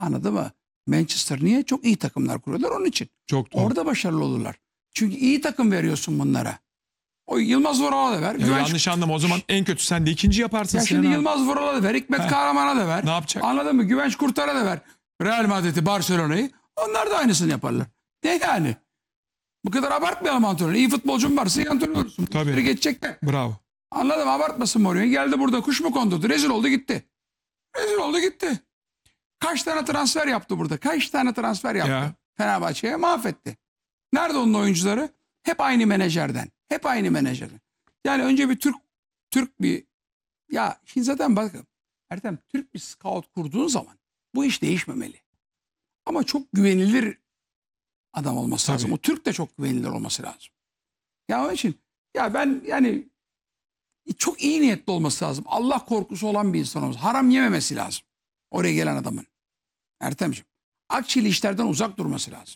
Anladın mı? Manchester niye? Çok iyi takımlar kuruyorlar onun için. Çok doğru. Orada başarılı olurlar. Çünkü iyi takım veriyorsun bunlara. O Yılmaz Vural'a da ver. Ya yanlış anlama, o zaman en kötü sen de ikinci yaparsın. Ya şimdi Yılmaz Vural'a da ver. Hikmet Kahraman'a da ver. Ne yapacak? Anladın mı? Güvenç Kurtar'a da ver. Real Madrid'i, Barcelona'yı. Onlar da aynısını yaparlar. Ne yani? Bu kadar abartmayalım antrenörü. İyi futbolcun varsa iyi antrenör olursun. Tabii. Geçecekler. Bravo. Anladım, abartmasın Mourinho. Geldi burada kuş mu kondurdu? Rezil oldu gitti. Rezil oldu gitti. Kaç tane transfer yaptı burada? Kaç tane transfer yaptı? Ya. Fenerbahçe'ye mahvetti. Nerede onun oyuncuları? Hep aynı menajerden. Hep aynı menajerden. Yani önce bir Türk bir, ya şimdi zaten bakın Ertem, Türk bir scout kurduğun zaman bu iş değişmemeli. Ama çok güvenilir adam olması lazım. O Türk de çok güvenilir olması lazım. Ya onun için ya ben yani çok iyi niyetli olması lazım. Allah korkusu olan bir insan olması. Haram yememesi lazım. Oraya gelen adamın. Ertemciğim. Akçeli işlerden uzak durması lazım.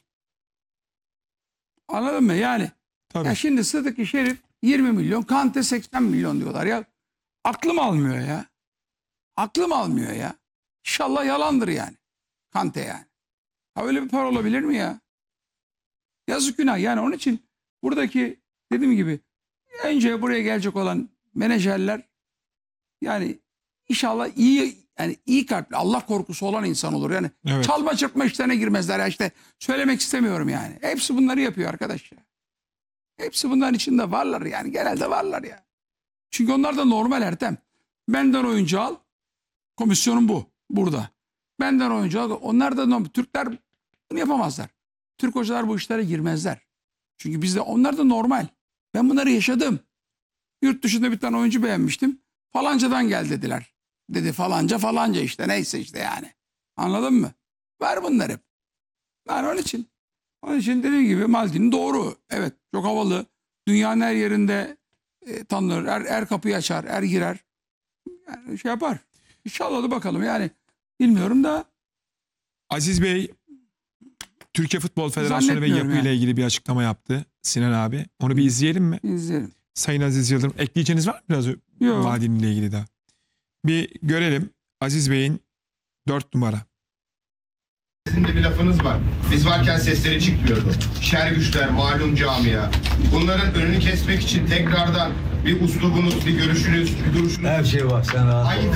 Anladın mı? Yani Tabii. ya şimdi Sıdık Şerif 20 milyon, Kante 80 milyon diyorlar ya. Aklım almıyor ya. Aklım almıyor ya. İnşallah yalandır yani. Kante yani. Ha öyle bir para olabilir mi ya? Yazık günah. Yani onun için buradaki dediğim gibi önce buraya gelecek olan menajerler yani inşallah iyi kalpli, Allah korkusu olan insan olur. Yani Evet. çalma çırpma işlerine girmezler ya, işte söylemek istemiyorum yani. Hepsi bunları yapıyor arkadaş ya. Hepsi bunların içinde varlar yani, genelde varlar ya. Çünkü onlar da normal Ertem. Benden oyuncu al. Komisyonum bu. Burada. Benden oyuncu al. Onlar da normal. Türkler bunu yapamazlar. Türk hocalar bu işlere girmezler. Çünkü bizde onlar da normal. Ben bunları yaşadım. Yurt dışında bir tane oyuncu beğenmiştim. Falancadan gel dediler. Dedi falanca işte, neyse işte yani. Anladın mı? Var bunlar hep. Yani onun için dediğim gibi Maldini doğru. Evet, çok havalı. Dünyanın her yerinde tanınır. Er kapıyı açar, er girer. Yani şey yapar. İnşallah da bakalım yani. Bilmiyorum da. Aziz Bey Türkiye Futbol Federasyonu ve yapı ile ilgili bir açıklama yaptı Sinan abi. Onu bir izleyelim mi? İzleyelim. Sayın Aziz Yıldırım, ekleyeceğiniz var mı biraz Maldini ile ilgili daha? Bir görelim Aziz Bey'in 4 numara. Sizin de bir lafınız var. Biz varken sesleri çıkmıyordu. Şer güçler, malum camia. Bunların önünü kesmek için tekrardan bir uslubunuz, bir görüşünüz, bir duruşunuz. Her şey var, sen rahat ol. Hayır.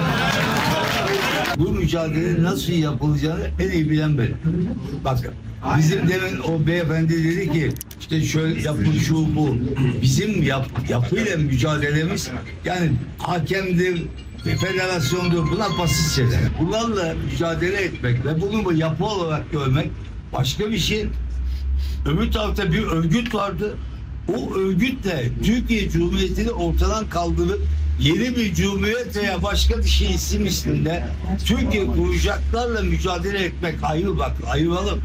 Bu mücadele nasıl yapılacağını en iyi bilen benim. Bakın, bizim demin o beyefendi dedi ki işte şöyle yapın şu bu. Bizim yapıyla mücadelemiz yani hakemdir, federasyondur, buna basit şeyler. Bunlarla mücadele etmek ve bunu yapı olarak görmek başka bir şey. Öbür tarafta bir örgüt vardı. O örgütle Türkiye Cumhuriyeti'ni ortadan kaldırıp yeni bir cumhuriyet veya başka bir şey isim isminde Türkiye kuracaklarla mücadele etmek ayrı, bak ayıralım.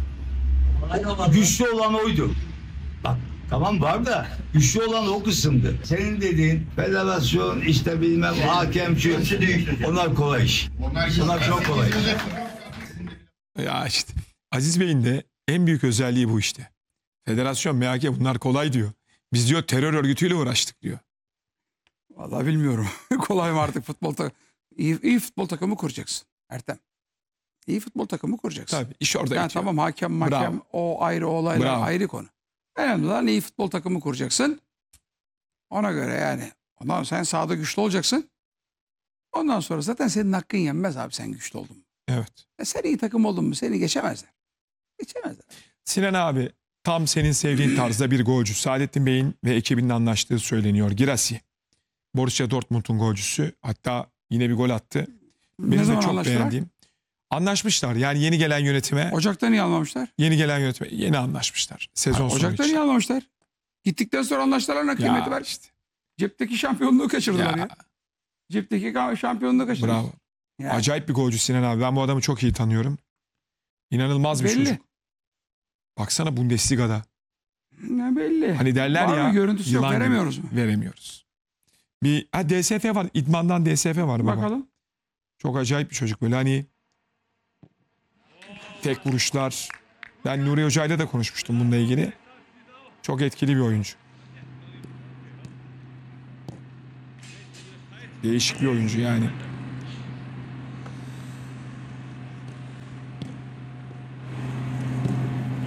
Güçlü olan oydu. Bak tamam var da güçlü olan o kısımdı. Senin dediğin federasyon işte bilmem hakemci, onlar kolay iş. Onlar çok kolay. Ya işte Aziz Bey'in de en büyük özelliği bu işte. Federasyon, MHK bunlar kolay diyor. Biz diyor terör örgütüyle uğraştık diyor. Vallahi bilmiyorum. Kolay mı artık futbol takımı? İyi futbol takımı kuracaksın Ertem. İyi futbol takımı kuracaksın. Tabii iş orada Yani bitiyor. tamam hakem Bravo. o ayrı, o olaylar Bravo. ayrı konu. Önemli olan iyi futbol takımı kuracaksın. Ona göre yani. Ondan sonra sen sahada güçlü olacaksın. Ondan sonra zaten senin hakkın yenmez abi, sen güçlü oldun mu? Evet. Sen iyi takım oldun mu seni geçemezler. Geçemezler. Sinan abi tam senin sevdiğin tarzda bir golcü. Saadettin Bey'in ve ekibinin anlaştığı söyleniyor. Girassi. Borussia Dortmund'un golcüsü. Hatta yine bir gol attı. Ne Benim de zaman çok anlaştılar? beğendiğim. Anlaşmışlar. Yani yeni gelen yönetime. Ocak'ta niye almamışlar? Yeni anlaşmışlar. Sezon sonu Ocak'ta için. niye almamışlar? Gittikten sonra anlaştılar, ne kıymeti var? işte. Cepteki şampiyonluğu kaçırdılar ya. Cepteki şampiyonluğu kaçırdılar. Bravo. Yani. Acayip bir golcü Sinan abi. Ben bu adamı çok iyi tanıyorum. İnanılmaz bir Belli. çocuk. Baksana Bundesliga'da. Ne belli. Hani derler Var ya. mı? Görüntüsü yok, yılan gibi. veremiyoruz mu? Veremiyoruz. Bir DSF var. İdman'dan DSF var baba. Bakalım. Çok acayip bir çocuk böyle hani tek vuruşlar. Ben Nuri Hoca'yla da konuşmuştum bununla ilgili. Çok etkili bir oyuncu. Değişik bir oyuncu yani.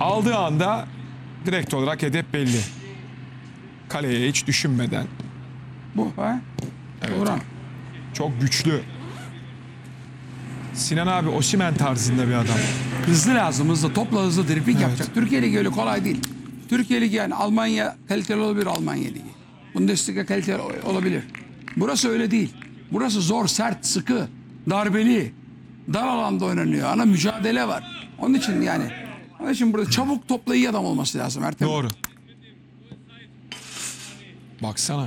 Aldığı anda direkt olarak hedef belli. Kaleye hiç düşünmeden. Bu ha? Evet. Turan. Çok güçlü. Sinan abi Osimhen tarzında bir adam. Hızlı lazım, hızlı. Topla hızlı dribling yapacak. Türkiye Ligi öyle kolay değil. Türkiye Ligi yani Almanya kaliteli olabilir, Almanya Ligi. Bundesliga kaliteli olabilir. Burası öyle değil. Burası zor, sert, sıkı, darbeli. Dar alanda oynanıyor. Ana mücadele var. Onun için yani. Onun için burada çabuk topla iyi adam olması lazım Ertem. Doğru. Baksana.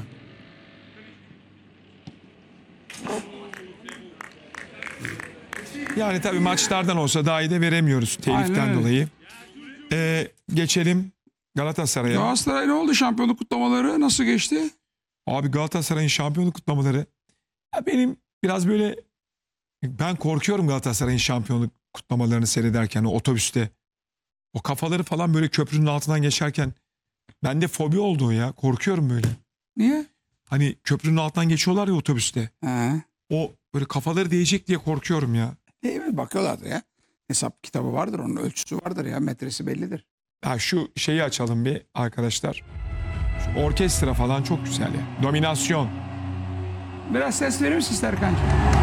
Yani tabii maçlardan olsa daha iyi de veremiyoruz teliften Aynen öyle. dolayı. Geçelim Galatasaray'a. Galatasaray ne oldu? Şampiyonluk kutlamaları nasıl geçti? Abi Galatasaray'ın şampiyonluk kutlamaları. Ya benim biraz böyle, ben korkuyorum Galatasaray'ın şampiyonluk kutlamalarını seyrederken o otobüste. O kafaları falan böyle köprünün altından geçerken bende fobi oldu o ya. Korkuyorum böyle. Niye? Hani köprünün altından geçiyorlar ya otobüste. He. O böyle kafaları değecek diye korkuyorum ya. Değil mi? Bakıyorlardır ya. Hesap kitabı vardır, onun ölçüsü vardır ya. Metresi bellidir. Ha şu şeyi açalım bir arkadaşlar. Şu orkestra falan çok güzel ya. Dominasyon. Biraz ses verir misin Serkan'cığım?